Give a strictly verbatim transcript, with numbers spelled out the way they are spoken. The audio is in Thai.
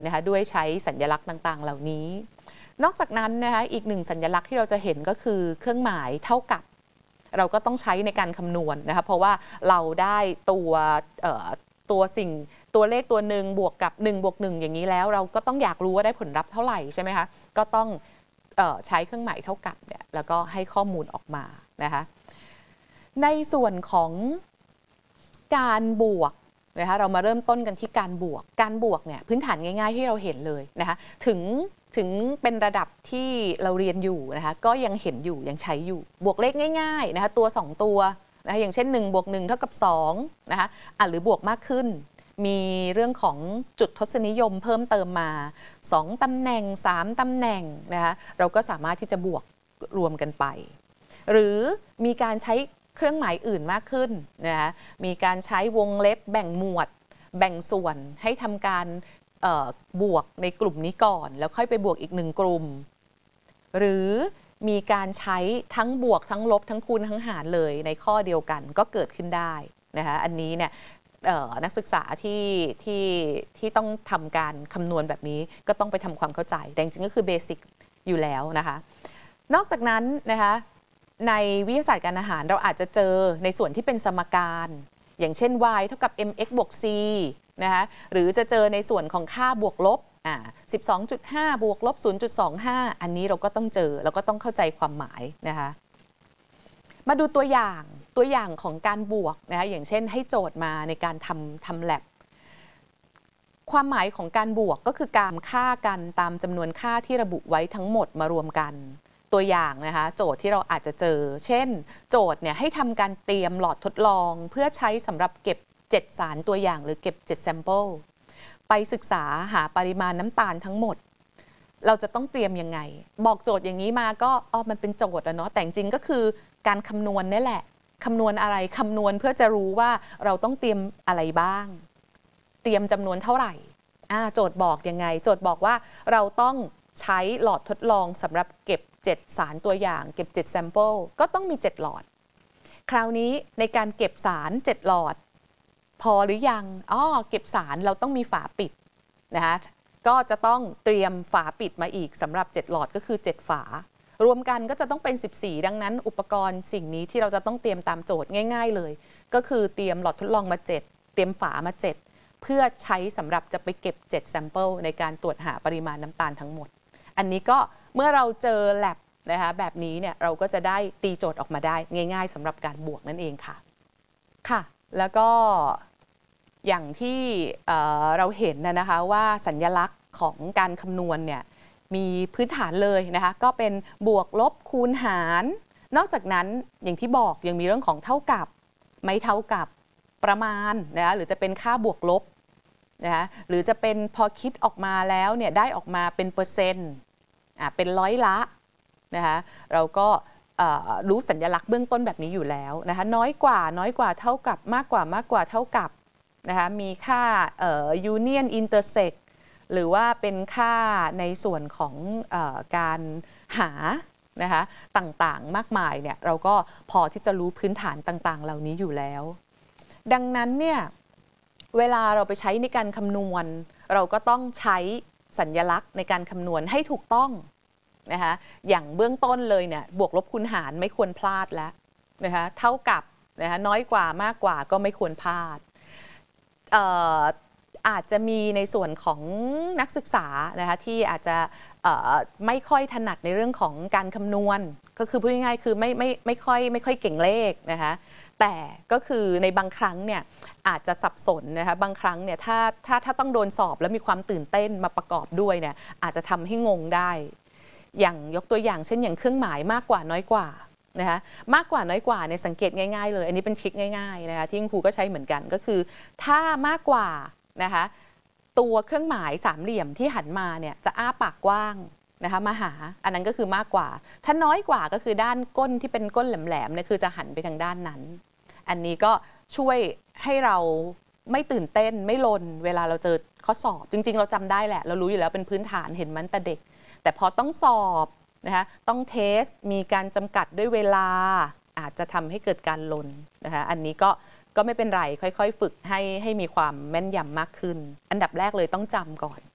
นะคะด้วยใช้สัญลักษณ์ต่างๆเหล่านี้นอกจากนั้นนะคะอีกหนึ่งสัญลักษณ์ที่เราจะเห็นก็คือเครื่องหมายเท่ากับเราก็ต้องใช้ในการคำนวณนะคะเพราะว่าเราได้ตัวตัวสิ่งตัวเลขตัวหนึ่งบวกกับหนึ่งบวกหนึ่งอย่างนี้แล้วเราก็ต้องอยากรู้ว่าได้ผลลัพธ์เท่าไหร่ใช่ไหมคะก็ต้องเอ่อใช้เครื่องหมายเท่ากับเนี่ยแล้วก็ให้ข้อมูลออกมานะคะในส่วนของการบวกนะคะเรามาเริ่มต้นกันที่การบวกการบวกเนี่ยพื้นฐานง่ายๆที่เราเห็นเลยนะคะถึงถึงเป็นระดับที่เราเรียนอยู่นะคะก็ยังเห็นอยู่ยังใช้อยู่บวกเลขง่ายๆนะคะตัวสองตัวนะคะอย่างเช่นหนึ่งบวกหนึ่งเท่ากับสองนะคะอ่ะหรือบวกมากขึ้นมีเรื่องของจุดทศนิยมเพิ่มเติมมาสองตำแหน่งสามตำแหน่งนะคะเราก็สามารถที่จะบวกรวมกันไปหรือมีการใช้เครื่องหมายอื่นมากขึ้นนะคะมีการใช้วงเล็บแบ่งหมวดแบ่งส่วนให้ทำการบวกในกลุ่มนี้ก่อนแล้วค่อยไปบวกอีกหนึ่งกลุ่มหรือมีการใช้ทั้งบวกทั้งลบทั้งคูณทั้งหารเลยในข้อเดียวกันก็เกิดขึ้นได้นะคะอันนี้เนี่ยนักศึกษาที่ที่ที่ต้องทำการคำนวณแบบนี้ก็ต้องไปทำความเข้าใจแต่จริงๆก็คือเบสิกอยู่แล้วนะคะนอกจากนั้นนะคะในวิทยาศาสตร์การอาหารเราอาจจะเจอในส่วนที่เป็นสมการอย่างเช่น y เท่ากับ mx บวก c นะคะหรือจะเจอในส่วนของค่าบวกลบอ่า สิบสองจุดห้า บวกลบ ศูนย์จุดสองห้า อันนี้เราก็ต้องเจอแล้วก็ต้องเข้าใจความหมายนะคะมาดูตัวอย่างตัวอย่างของการบวกนะคะอย่างเช่นให้โจทย์มาในการทำทำ lab ความหมายของการบวกก็คือการค่ากันตามจำนวนค่าที่ระบุไว้ทั้งหมดมารวมกันตัวอย่างนะคะโจทย์ที่เราอาจจะเจอเช่นโจทย์เนี่ยให้ทำการเตรียมหลอดทดลองเพื่อใช้สำหรับเก็บเจ็ดสารตัวอย่างหรือเก็บเจ็ด sample ไปศึกษาหาปริมาณน้ำตาลทั้งหมดเราจะต้องเตรียมยังไงบอกโจทย์อย่างนี้มาก็อ๋อมันเป็นโจทย์อะเนาะแต่จริงก็คือการคำนวณนี่แหละคำนวณอะไรคำนวณเพื่อจะรู้ว่าเราต้องเตรียมอะไรบ้างเตรียมจำนวนเท่าไหร่อ่าโจทย์บอกยังไงโจทย์บอกว่าเราต้องใช้หลอดทดลองสำหรับเก็บเจ็ดสารตัวอย่างเก็บเจ็ด sample ก็ต้องมีเจ็ดหลอดคราวนี้ในการเก็บสารเจ็ดหลอดพอหรือยังอ๋อเก็บสารเราต้องมีฝาปิดนะคะก็จะต้องเตรียมฝาปิดมาอีกสำหรับเจ็ดหลอดก็คือเจ็ดฝารวมกันก็จะต้องเป็นสิบสี่ดังนั้นอุปกรณ์สิ่งนี้ที่เราจะต้องเตรียมตามโจทย์ง่ายๆเลยก็คือเตรียมหลอดทดลองมาเจ็ดเตรียมฝามาเจ็ดเพื่อใช้สำหรับจะไปเก็บเจ็ด sample ในการตรวจหาปริมาณน้ำตาลทั้งหมดอันนี้ก็เมื่อเราเจอ lab นะคะแบบนี้เนี่ยเราก็จะได้ตีโจทย์ออกมาได้ง่ายๆสำหรับการบวกนั่นเองค่ะค่ะแล้วก็อย่างที่เอ่อเราเห็นนะคะว่าสัญลักษณ์ของการคำนวณเนี่ยมีพื้นฐานเลยนะคะก็เป็นบวกลบคูณหารนอกจากนั้นอย่างที่บอกยังมีเรื่องของเท่ากับไม่เท่ากับประมาณนะคะหรือจะเป็นค่าบวกลบนะคะหรือจะเป็นพอคิดออกมาแล้วเนี่ยได้ออกมาเป็นเปอร์เซ็นต์อ่าเป็นร้อยละนะคะเราก็รู้สัญลักษณ์เบื้องต้นแบบนี้อยู่แล้วนะคะน้อยกว่าน้อยกว่าเท่ากับมากกว่ามากกว่าเท่ากับนะคะมีค่า union intersect หรือว่าเป็นค่าในส่วนของเอ่อการหานะคะต่างๆมากมายเนี่ยเราก็พอที่จะรู้พื้นฐานต่างๆเหล่านี้อยู่แล้วดังนั้นเนี่ยเวลาเราไปใช้ในการคำนวณเราก็ต้องใช้สัญลักษณ์ในการคำนวณให้ถูกต้องนะคะอย่างเบื้องต้นเลยเนี่ยบวกลบคูณหารไม่ควรพลาดแล้วนะคะเท่ากับนะคะน้อยกว่ามากกว่าก็ไม่ควรพลาดเอ่ออาจจะมีในส่วนของนักศึกษานะคะที่อาจจะไม่ค่อยถนัดในเรื่องของการคำนวณก็คือพูดง่ายๆคือไม่ไม่ไม่ค่อยไม่ค่อยเก่งเลขนะคะแต่ก็คือในบางครั้งเนี่ยอาจจะสับสนนะคะบางครั้งเนี่ยถ้าถ้าถ้าต้องโดนสอบแล้วมีความตื่นเต้นมาประกอบด้วยเนี่ยอาจจะทำให้งงได้อย่างยกตัวอย่างเช่นอย่างเครื่องหมายมากกว่าน้อยกว่านะคะมากกว่าน้อยกว่าในสังเกตง่ายๆเลยอันนี้เป็นทริคง่ายๆนะคะที่ครูก็ใช้เหมือนกันก็คือถ้ามากกว่านะคะตัวเครื่องหมายสามเหลี่ยมที่หันมาเนี่ยจะอ้าปากกว้างนะคะมาหาอันนั้นก็คือมากกว่าถ้าน้อยกว่าก็คือด้านก้นที่เป็นก้นแหลมๆเนี่ยคือจะหันไปทางด้านนั้นอันนี้ก็ช่วยให้เราไม่ตื่นเต้นไม่ลนเวลาเราเจอข้อสอบจริงๆเราจำได้แหละเรารู้อยู่แล้วเป็นพื้นฐานเห็นมันแต่เด็กแต่พอต้องสอบนะคะต้องเทสมีการจำกัดด้วยเวลาอาจจะทำให้เกิดการลนนะคะอันนี้ก็ก็ไม่เป็นไรค่อยๆฝึกให้ให้มีความแม่นยำมากขึ้นอันดับแรกเลยต้องจำก่อน